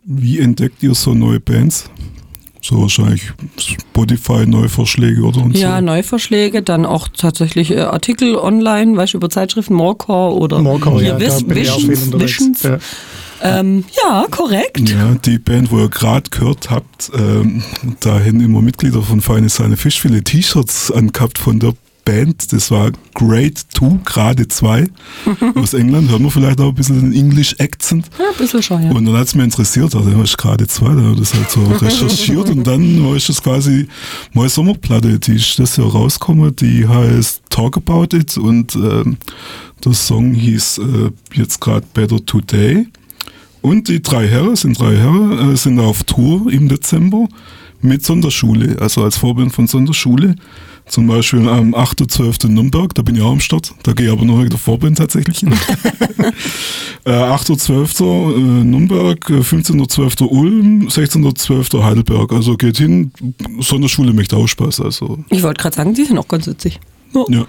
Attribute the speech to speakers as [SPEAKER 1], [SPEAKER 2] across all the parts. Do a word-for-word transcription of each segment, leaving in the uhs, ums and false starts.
[SPEAKER 1] Wie entdeckt ihr so neue Bands? So wahrscheinlich Spotify-Neuvorschläge oder und
[SPEAKER 2] Ja,
[SPEAKER 1] so.
[SPEAKER 2] Neuvorschläge, dann auch tatsächlich äh, Artikel online, weißt du, über Zeitschriften, Morecore oder
[SPEAKER 3] Morecore,
[SPEAKER 2] hier
[SPEAKER 3] ja,
[SPEAKER 2] Wiss,
[SPEAKER 3] da bin ich auch viel
[SPEAKER 2] Visions.
[SPEAKER 3] unterwegs.
[SPEAKER 2] Visions.
[SPEAKER 3] Ja.
[SPEAKER 2] Ähm, ja, korrekt.
[SPEAKER 1] Ja, die Band, wo ihr gerade gehört habt, ähm, da haben immer Mitglieder von Feine Sahne Fisch viele T-Shirts angehabt von der Band. Das war Grade zwei, Grade zwei aus England. Hört man vielleicht auch ein bisschen den English Accent.
[SPEAKER 2] Ja, ein bisschen schon, ja.
[SPEAKER 1] Und dann hat es mich interessiert, also dann war ich Grade zwei, da habe ich das halt so recherchiert und dann war ich das quasi meine Sommerplatte, die ist das Jahr rausgekommen, die heißt Talk About It und ähm, der Song hieß äh, jetzt gerade Better Today. Und die drei Herren, sind drei Herren, äh, sind auf Tour im Dezember mit Sonderschule, also als Vorband von Sonderschule. Zum Beispiel am achter zwölfter in Nürnberg, da bin ich auch am Start, da gehe ich aber noch in der Vorband tatsächlich hin. äh, achter zwölfter äh, Nürnberg, fünfzehnter zwölfter Ulm, sechzehnter zwölfter Heidelberg. Also geht hin, Sonderschule macht auch Spaß. Also.
[SPEAKER 2] Ich wollte gerade sagen, die sind auch ganz witzig. Ja.
[SPEAKER 1] Ja.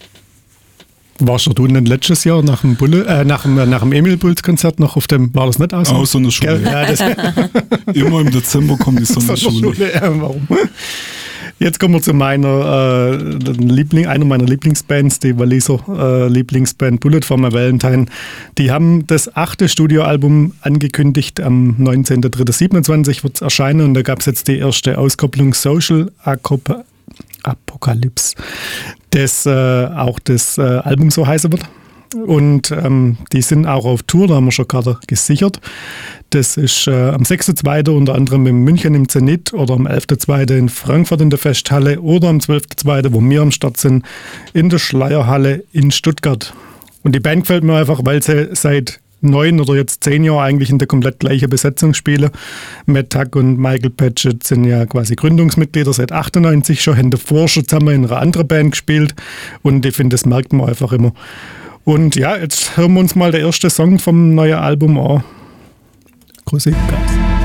[SPEAKER 3] Warst du denn letztes Jahr nach dem Bulle, äh, nach dem, nach dem Emil Bulls Konzert noch auf dem, war das nicht aus?
[SPEAKER 1] Aus Sonderschule.
[SPEAKER 3] Ja, das
[SPEAKER 1] Immer im Dezember kommt die Sonderschule.
[SPEAKER 3] Sonderschule, ja, warum? Jetzt kommen wir zu meiner äh, Liebling, einer meiner Lieblingsbands, die Walliser äh, Lieblingsband Bullet for My Valentine. Die haben das achte Studioalbum angekündigt, am neunzehnter dritter siebenundzwanzig wird es erscheinen und da gab es jetzt die erste Auskopplung Social Acop- Apocalypse, das äh, auch das äh, Album so heißen wird. Und ähm, die sind auch auf Tour, da haben wir schon Karte gesichert. Das ist äh, am sechster zweiter unter anderem in München im Zenit oder am elfter zweiter in Frankfurt in der Festhalle oder am zwölfter zweiter, wo wir am Start sind, in der Schleierhalle in Stuttgart. Und die Band gefällt mir einfach, weil sie seit neun oder jetzt zehn Jahren eigentlich in der komplett gleichen Besetzung spielen. Matt Tuck und Michael Patchett sind ja quasi Gründungsmitglieder seit achtundneunzig schon, haben davor schon zusammen in einer anderen Band gespielt und ich finde, das merkt man einfach immer. Und ja, jetzt hören wir uns mal den ersten Song vom neuen Album an. Grüße, Gas.